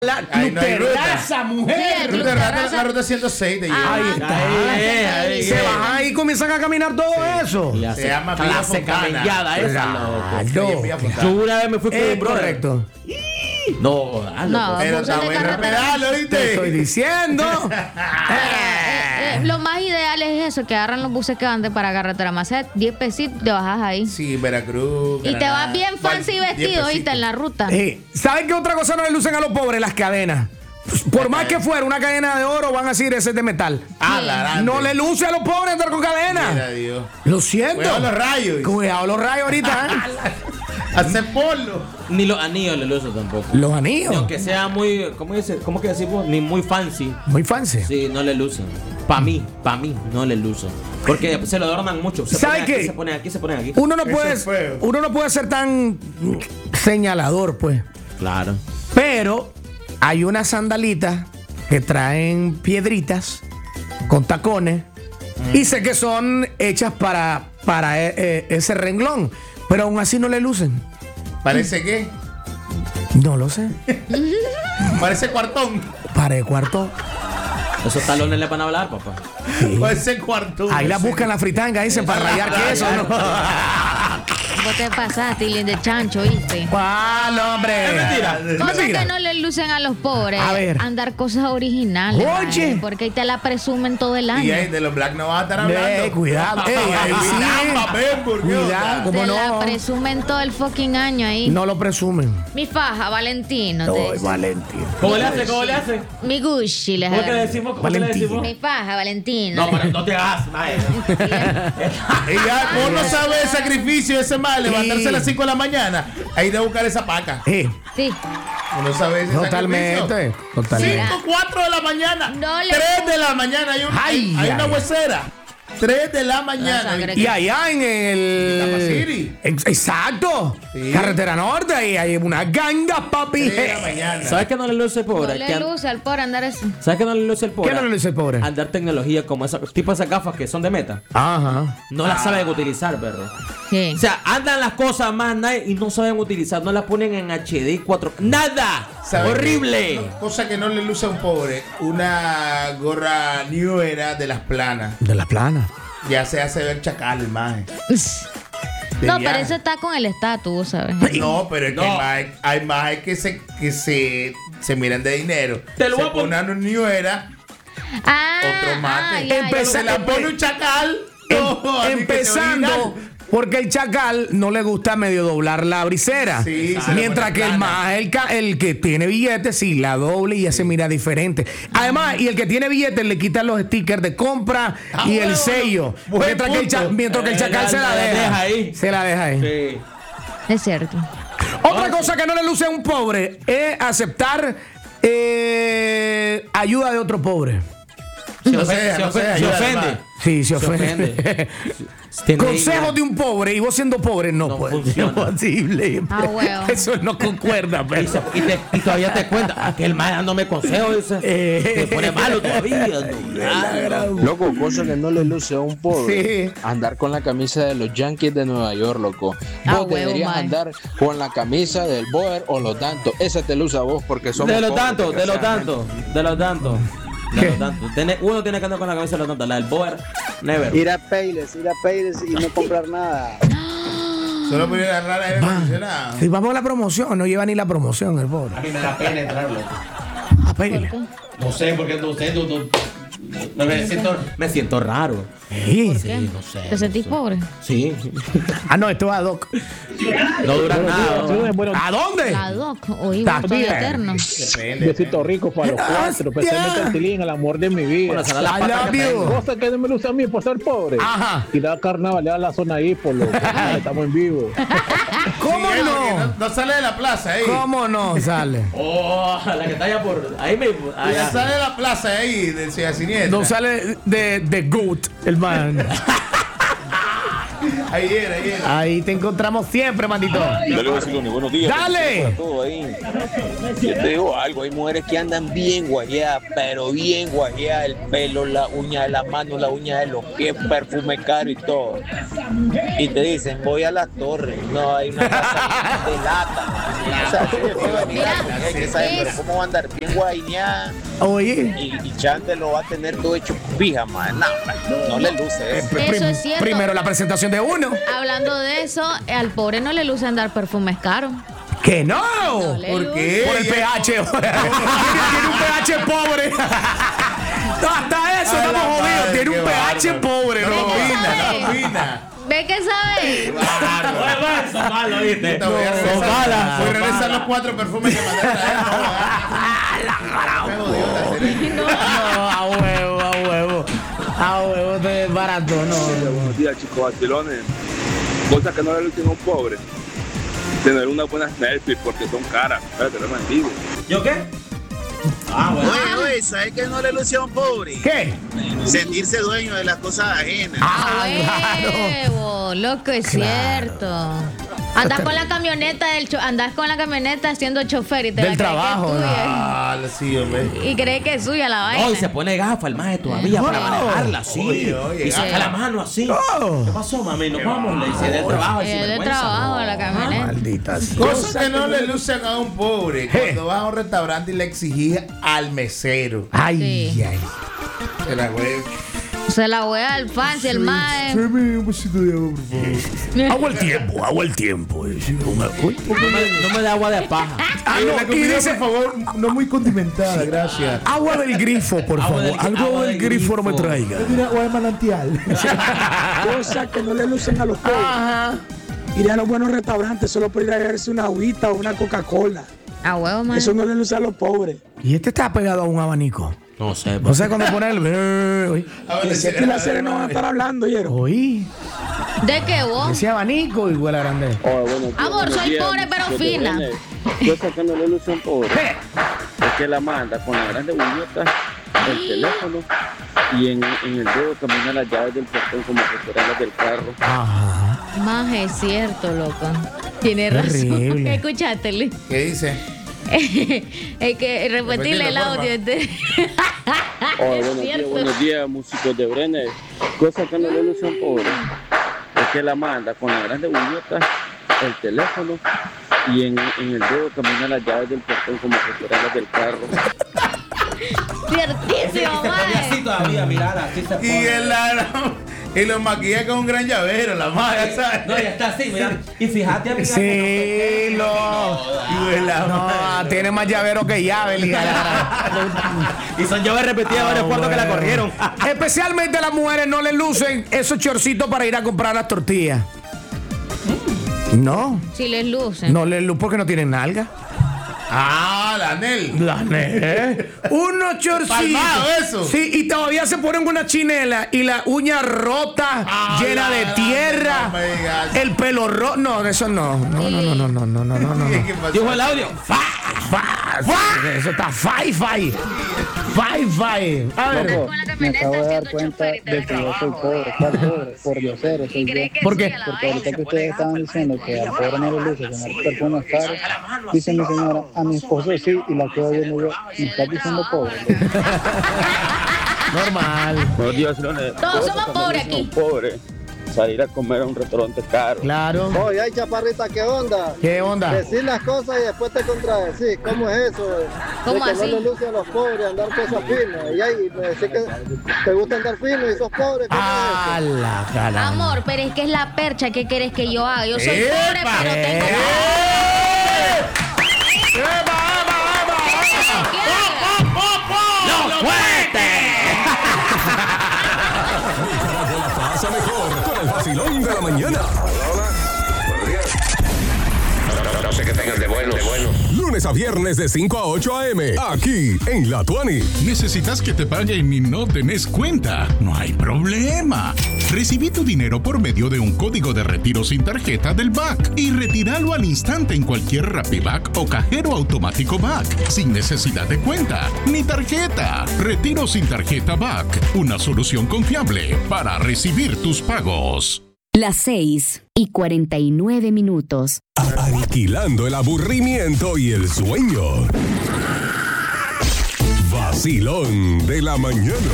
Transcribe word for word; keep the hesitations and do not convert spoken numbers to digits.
La Cluterraza, mujer. Sí, Cluterraza, la ruta ciento seis de lleva. Ahí está. Ahí, ahí, Se ahí. bajan ahí y comienzan a caminar todo eso. Le hace Se llama Villa clase Fontana. camellada esa, Claro. loco. Yo una vez me fui con Es un brother. correcto. No, ah, No, loco. Pero buses está de bueno el carretera. pedal, Te estoy ¿oíste? diciendo. Eh, eh, lo más ideal es eso, que agarran los buses que van de para carretera Macet, diez pesitos, te bajas ahí. Sí, Veracruz. Y te Granada. vas bien fancy Vale, diez vestido, ¿oíste? pesitos. En la ruta. Eh, ¿Saben qué otra cosa no le lucen a los pobres? Las cadenas. Por más que fuera una cadena de oro, van a decir ese es de metal. Ah, la grande. No le luce a los pobres andar con Mira, cadena. Dios. Lo siento. Cuidado los rayos. Cuidado los rayos ahorita. ¿eh? Hace polo. Ni los anillos le uso tampoco. Los Ni anillos. aunque sea muy, ¿cómo, dice, ¿cómo que decimos? Ni muy fancy. Muy fancy. Sí, no le lucen. Pa' mí, pa' mí, no le lucen. Porque se lo adornan mucho. Se ¿Sabe ponen qué? Aquí, se ponen aquí, se ponen aquí. Uno no Eso puede, es feo. uno no puede ser tan señalador, pues. Claro. Pero hay unas sandalitas que traen piedritas con tacones y sé que son hechas para, para eh, eh, ese renglón, pero aún así no le lucen. ¿Parece qué? No lo sé. Parece cuartón. Para el cuarto. Esos talones le van a hablar, papá. Parece cuartón. Ahí la ese. buscan la fritanga, dicen, para rayar queso. ¿no? Vos te pasaste, Tilín de chancho, ¿viste? ¿Cuál, hombre? Es mentira. Cosas Mentira. que no le lucen a los pobres. A ver. Andar cosas originales. Oye. mae, porque ahí te la presumen todo el año. Y ahí de los black no vas a estar hablando. Eh, cuidado. Ey, ahí sí. Cuidado, papel, ¿por qué Cuidado, onda? ¿cómo Te la no? presumen todo el fucking año ahí. No lo presumen. Mi faja, Valentino. te Ay, dice. Valentín. ¿Cómo le hace? ¿Cómo le hace? Mi Gucci, les ¿Cómo que le agarro. decimos? ¿Cómo que le Valentín. decimos? Mi faja, Valentino. No, pero no te hagas, mae. Y ya, vos no sabes el sacrificio de ese mal, levantarse a las cinco de la mañana, a ir a buscar esa paca. Eh, Sí. Vos no sabes ese totalmente. sacrificio. Totalmente. cinco, cuatro de la mañana. No le- tres de la mañana hay, un, hay, Ay, hay una ay. huesera. tres de la mañana. sangre. Y allá en Tapa el. City. Ex- Exacto. Sí. Carretera Norte, ahí hay una ganga, papi. tres de la mañana. ¿Sabes qué no le luce el No pobre? le Que an- luce al pobre andar así. ¿Sabes qué no le luce el pobre? ¿Qué no le dice el pobre? Andar tecnología como esa, tipo esas gafas que son de meta. Ajá. No las saben utilizar, ¿verdad? Sí. O sea, andan las cosas más nice y no saben utilizar, no las ponen en H D cuatro K. ¡Nada! ¿Sabes ¡Horrible! qué? Cosa que no le luce a un pobre, una gorra New Era de las planas. De la plana. Ya se hace ver chacal el maje. De No, pero viaje. eso está con el estatus, ¿sabes? No, pero es que No. hay majes- hay majes que se, que se, se miran de dinero. Te lo se voy a pon- ponen un New Era, Ah, otro mate. ah, ya, ya. Pero se la pone un chacal. No, así que te Empezando, original. porque el chacal no le gusta medio doblar la brisera. Sí, se le Mientras pone que el plana. más, el, ca- el que tiene billetes, sí, la doble y ya se mira diferente. Además, y el que tiene billetes le quitan los stickers de compra Ah, y bueno, el sello. buen Mientras que, el cha- punto. mientras que el Eh, chacal la- se la la deja. deja ahí. Se la deja ahí. Sí. Es cierto. Otra cosa que no le luce a un pobre es aceptar eh, ayuda de otro pobre. Se No ofende. sé, se no sé, ofende. Se ayuda ofende. además. Sí, se Se ofende. ofende. Tiene Consejos ella- de un pobre y vos siendo pobre no, No puede funciona. ser posible. Ah, huevo. Eso no concuerda, Y, pero. se- y te- y todavía te cuenta, aquel mae dándome consejos, dice. Eh. Te pone malo todavía. No, Ah, no. Loco, cosa que no le luce a un pobre. Sí. Andar con la camisa de los Yankees de Nueva York, loco. Ah, Vos huevo, deberías mae. andar con la camisa del Boer o los Dantos. Esa te luce a vos porque somos De los pobres, tantos, de los desgraciadamente. tantos, de los tantos. De los tantos. Tiene- uno tiene que andar con la cabeza de los tantos. La del Boer, never. Ir a Payless, ir a Payless y no comprar nada. Solo por ir a agarrar aire acondicionado. Si vamos a la promoción, no lleva ni la promoción el pobre. A mí me da pena entrarlo. A pedirle. No sé, porque no sé, no, no, no, me, siento, me siento raro. Sí. ¿Qué? no sé, ¿Te sentís no sé. pobre? Sí. Ah, no, esto va a Doc. No dura nada. ¿no? ¿A dónde? La doc. Oí, Está vos soy bien. eterno. Depende. Besito rico para los cuatro, especialmente el Tilín, el amor de mi vida. Bueno, será la I pata love que you. tengo. Cosa que no me luce a mí por ser pobre. Ajá. Y da carnaval a la zona ahí, por lo que estamos en vivo. ¿Cómo Sí, porque no? no? No sale de la plaza ahí. ¿Cómo no sale? Oh, la que está allá por. Ahí mismo. Ya Allá. sale de la plaza ahí, de Ciudad Siniestra. No sale de, de Good, el man. Ahí era, ahí era. Ahí te encontramos siempre, mandito. Dale, Vaciloni, buenos días. Dale. Para todo ahí. Yo te digo algo, hay mujeres que andan bien guayeadas, pero bien guayeadas, el pelo, la uña de las manos, la uña de los pies, perfume caro y todo. Y te dicen, voy a la torre, no, hay una casa de lata. O sea, sí, después de mirar, hay que saber, pero cómo va a andar bien guaineada. Oye. Y, y Chante lo va a tener todo hecho pijama. No, no le luce eso. Eso es cierto. Primero la presentación de uno. Hablando de eso, al pobre no le luce andar perfumes caros. ¡Que no! No le ¿Por luce. qué? Por el pH. Tiene un pH pobre. No, hasta eso Ay, estamos la jodidos. madre, Tiene un qué pH bárbaro. pobre, No ¿no? opina, sabe? no opina. ¿Ve que sabe? Son malos, ¿viste? Te voy a regresar- Son malas. voy a son regresar malas. los cuatro perfumes que mandaste a traer. No, ¿verdad? Me jodió la serie. No, a huevo, a huevo. A huevo, te es barato, no. Buenos días, chicos vacilones. Cosas que no le lucen a un pobre. Tener unas buenas Netflix porque son caras. Espérate, no me digo. ¿Yo qué? Ah, bueno. Oye, oye, ¿sabes qué no le luce a un pobre? ¿Qué? Sentirse dueño de las cosas ajenas. Ah, A claro. huevo, loco, es cierto. Andás con la camioneta del cho- andás con la camioneta siendo chofer y te Del la crees que es trabajo, tuya. Ah, sí, hombre. Y crees que es suya la vaina. No, y se pone gafas el maje todavía para manejarla así. Oye, oye, y saca gafas. la mano así. Oh. ¿Qué pasó, mami? Nos vamos. Le dice del trabajo. Y es de trabajo la camioneta. Maldita sea. Cosas que no le lucen a un pobre. Je. Cuando vas a un restaurante y le exigís al mesero. Ay, Sí. ay. Que la güey. Se la wea al fan, si el mae. Tráeme un vasito de agua, por favor. Hago el tiempo, hago el tiempo. Uy. No me, no me da agua de paja. Ah, Y la no, y comida, dice, por favor, no muy condimentada, gracias. agua del grifo, por Agua favor. del- Algo agua del del grifo no me grifo. traiga. Mira, agua de manantial. Cosas que no le lucen a los pobres. Ajá. Ir a los buenos restaurantes solo por ir a beberse una agüita o una Coca-Cola. A huevo, man. Eso no le luce a los pobres. Y este está pegado a un abanico. No sé. O sea, cuando pone el. eh, Oí. De siete y la serie no van a estar hablando, ¿oyeron? Oí. ¿De qué vos? Ese abanico igual a grande. Hola, buenos días, Amor, buenos soy días, pobre, pero muchachos de fina. Brenes. Cosas que no le lucen a un pobre. Eh, Es que la manda con la grande buñota, el teléfono y en, en el dedo camina las llaves del portón como que fueran las del carro. Ajá. Más es cierto, loco. Tienes razón. Terrible. Escuchaste, Luis. ¿Qué dice? Es que repetirle el Repetilo, audio. este. Hola, Es buenos días, cierto. buenos días, músicos de Brenes. Cosas que no le lucen a un pobre. Es que la manda con la grande buñota, el teléfono y en, en el dedo camina las llaves del portón como que fueran las del carro. Ciertísimo, Se pone así mae. todavía, mirar, así se Y, pone. el, la- y lo maquilla con un gran llavero, la madre, ¿sabes? No, ya está así, mira. Y fíjate, amiga. Sí, que no lo. Y de la No, tiene más llavero que llave, liga. Y son llaves repetidas varios cuartos que la corrieron. Especialmente a las mujeres no les lucen esos chorcitos para ir a comprar las tortillas. No, Si les lucen. no les lucen porque no tienen nalga. Ah, la Nel. La ne- Unos chorcitos. Palmado eso. Sí, y todavía se ponen una chinela y la uña rota, Ah, llena la de gran- tierra. no me digas. El pelo roto. No, eso no. No, no, no, no, no, no, no, no, no. ¿Qué pasó? Dijo el audio. Fa- Eso está fi fi. Fi fi. A ver. Loco, me acabo de dar cuenta de que yo soy pobre. ¿Cuál pobre? Por diosero soy yo. ¿Por qué? Porque ahorita que ustedes estaban diciendo que al pobre no le luce tener perfumes caros, dice mi señora, a mi esposo sí, y la quedo viendo yo, me estás diciendo pobre. Normal. Buenos días, vacilones. Todos Cosas somos que no pobres le lucen a un aquí. pobre. Salir a comer a un restaurante caro. Claro. Oye, ay, chaparrita, ¿qué onda? ¿Qué onda? Decir las cosas y después te contradecir. ¿Cómo es eso? De ¿Cómo que así? no le luce a los pobres andar cosas finas. Y ahí me decís que te gusta andar fino y sos pobre. ¿Cómo A la cara. Amor, pero es que es la percha. ¿Qué querés que yo haga? Yo soy ¡Epa! pobre, pero tengo. ¿Qué haga? ¡Los fuertes! Pasa mejor con el vacilón de la mañana. No sé qué tengan de bueno, de bueno. Lunes a viernes de cinco a ocho a eme, aquí en La Tuani. ¿Necesitas que te paguen y no tenés cuenta? No hay problema. Recibí tu dinero por medio de un código de retiro sin tarjeta del B A C y retíralo al instante en cualquier RappiBack o cajero automático B A C, sin necesidad de cuenta ni tarjeta. Retiro sin tarjeta B A C, una solución confiable para recibir tus pagos. Las seis y cuarenta y nueve minutos. Aniquilando el aburrimiento y el sueño. Vacilón de la mañana.